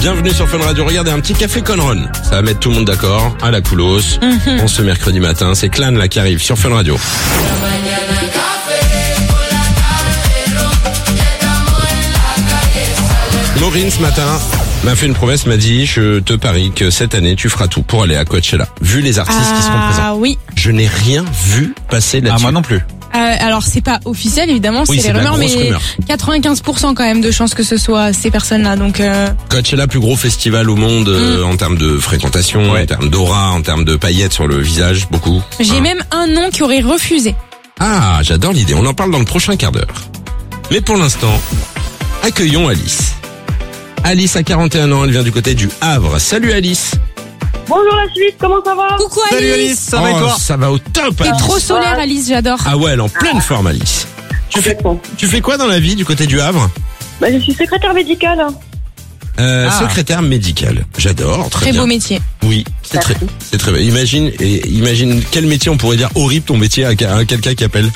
Bienvenue sur Fun Radio. Regardez, un petit café Conron. Ça va mettre tout le monde d'accord. À la coolos. On ce mercredi matin. C'est Clan là qui arrive sur Fun Radio. Maureen ce matin m'a fait une promesse, m'a dit je te parie que cette année tu feras tout pour aller à Coachella. Vu les artistes qui seront présents. Ah oui. Je n'ai rien vu passer là-dessus. Ah, moi non plus. Alors c'est pas officiel évidemment, Oui, c'est c'est les de la rumeurs, grosse mais rumeur. 95% quand même de chances que ce soit ces personnes-là. Donc Coachella, plus gros festival au monde en termes de fréquentation, Ouais. en termes d'aura, en termes de paillettes sur le visage, beaucoup. j'ai même un nom qui aurait refusé. Ah, j'adore l'idée. On en parle dans le prochain quart d'heure. Mais pour l'instant, accueillons Alice. Alice a 41 ans, elle vient du côté du Havre. Salut Alice. Bonjour la suite, comment ça va? Coucou Salut Alice. Alice, ça va et toi? Ça va au top T'es Alice. trop solaire Alice, j'adore. Ah ouais, elle est en pleine forme Alice. Complètement. Tu fais quoi dans la vie du côté du Havre? Bah, je suis secrétaire médicale. Secrétaire médical. J'adore, très Très bien. beau métier. Oui, c'est très bien. Imagine quel métier on pourrait dire horrible ton métier à quelqu'un qui appelle.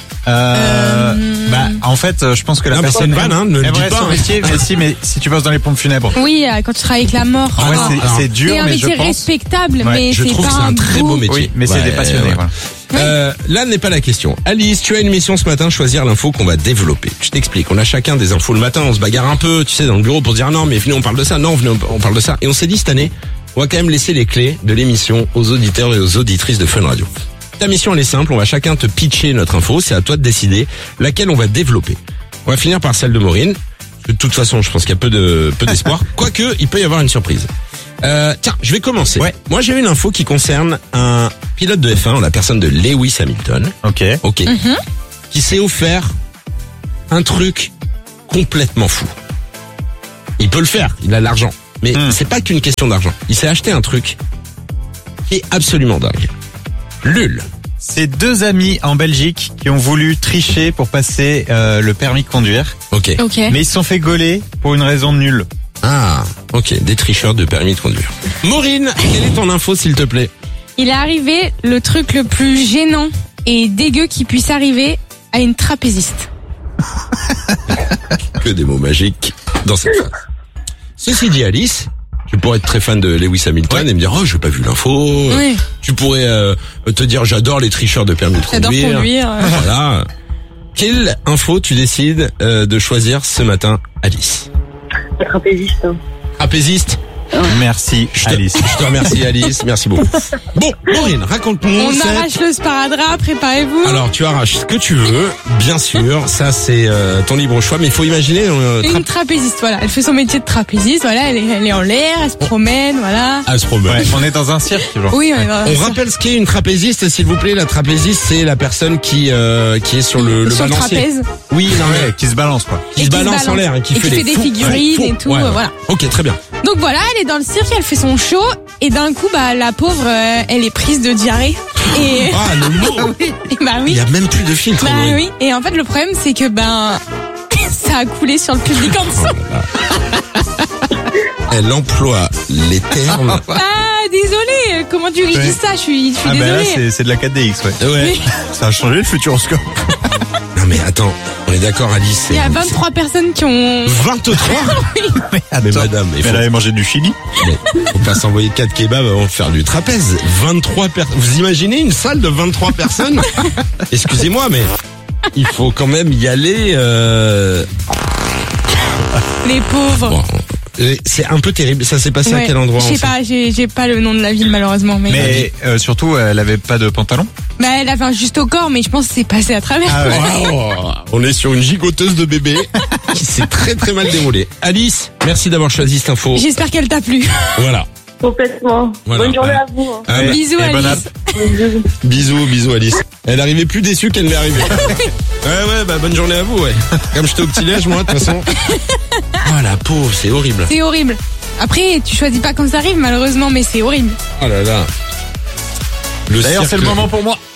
En fait, je pense que la Non, mais personne c'est une vanne, hein, ne le aimerait dis pas, son hein. métier, mais si tu bosses dans les pompes funèbres. Oui, quand tu travailles avec la mort. Ouais, non, alors, c'est dur, c'est un mais je métier pense. respectable, Ouais, mais Je c'est trouve pas que c'est un très beau métier. Oui, mais c'est Ouais, des passionnés. ouais. Voilà. Là n'est pas la question. Alice, tu as une mission ce matin, choisir l'info qu'on va développer. Je t'explique, on a chacun des infos le matin, on se bagarre un peu, tu sais, dans le bureau pour dire non, mais venez on parle de ça, non, venez on parle de ça. Et on s'est dit cette année, on va quand même laisser les clés de l'émission aux auditeurs et aux auditrices de Fun Radio. Ta mission elle est simple, on va chacun te pitcher notre info, c'est à toi de décider laquelle on va développer. On va finir par celle de Maureen. De toute façon, je pense qu'il y a peu d'espoir. Quoique, il peut y avoir une surprise. Tiens, je vais commencer. Ouais. Moi, j'ai une info qui concerne un pilote de F1, la personne de Lewis Hamilton. Ok. Ok. Qui s'est offert un truc complètement fou. Il peut le faire, il a l'argent. Mais c'est pas qu'une question d'argent. Il s'est acheté un truc qui est absolument dingue. Lul. C'est deux amis en Belgique qui ont voulu tricher pour passer le permis de conduire, Ok. Ok. mais ils se sont fait gauler pour une raison nulle. Ah, ok. Des tricheurs de permis de conduire. Maureen, quelle est ton info, s'il te plaît? Il est arrivé le truc le plus gênant et dégueu qui puisse arriver à une trapéziste. Que des mots magiques dans cette phrase. Ceci dit, Alice, tu pourrais être très fan de Lewis Hamilton et me dire, oh, j'ai pas vu l'info. Oui. Tu pourrais te dire, j'adore les tricheurs de permis de J'adore conduire. conduire. Voilà. Quelle info tu décides de choisir ce matin, Alice? Le trapéziste. Trapéziste? Merci Alice. Je te remercie, Alice. Merci beaucoup. Bon, Maureen, raconte-nous. On cette- arrache le sparadrap, préparez-vous. Alors, tu arraches ce que tu veux, bien sûr. Ça, c'est ton libre choix. Mais il faut imaginer... Une trapéziste, voilà. Elle fait son métier de trapéziste, voilà. Elle est en l'air, elle se promène, voilà. Ah, ce problème. Ouais, on est dans un cirque, genre. Oui, On rappelle ce qu'est une trapéziste, s'il vous plaît. La trapéziste, c'est la personne qui est sur le sur le balancier. trapèze. Oui, non, mais Ouais, qui se balance quoi. qui se balance en l'air et qui fait des figurines et tout, voilà. Ok, très bien. Donc voilà, elle est dans le cirque, elle fait son show, et d'un coup, bah, la pauvre, elle est prise de diarrhée. Et, Ah, le mot. et bah Il oui. y a même plus de filtre. Bah Maureen. oui. Et en fait, le problème, c'est que, ça a coulé sur le public en dessous. Elle emploie les termes. Ah, désolé. Comment tu dis Ouais. ça? Je suis Ah bah là désolée. c'est de la 4DX, ouais. Ouais. Ça a changé le futuroscope. Non mais attends, on est d'accord, Alice. Il y a 23 personnes qui ont... 23. Mais madame, il Mais faut, elle avait mangé du chili. faut pas s'envoyer 4 kebabs avant de faire du trapèze. 23 personnes. Vous imaginez une salle de 23 personnes? Excusez-moi, mais il faut quand même y aller. Les pauvres. Bon, c'est un peu terrible. Ça s'est passé à Ouais. quel endroit? Je on sais sait pas, j'ai pas le nom de la ville malheureusement. Mais surtout, elle avait pas de pantalon. Bah, elle avait un juste au corps, mais je pense que c'est passé à travers. Ah ouais. Oh, on est sur une gigoteuse de bébé qui s'est très très mal déroulée. Alice, merci d'avoir choisi cette info. J'espère qu'elle t'a plu. Voilà. Complètement. Voilà. Bonne journée à vous. Hein. Ah, bah, Bisous et bonne Alice. bisous Alice. Elle arrivait plus déçue qu'elle n'est arrivée. Ouais, bah bonne journée à vous, ouais. Comme j'étais au petit-déj, moi, de toute façon. Oh la pauvre, c'est horrible. C'est horrible. Après, tu choisis pas quand ça arrive malheureusement, mais c'est horrible. Oh là là. D'ailleurs, c'est le moment pour moi.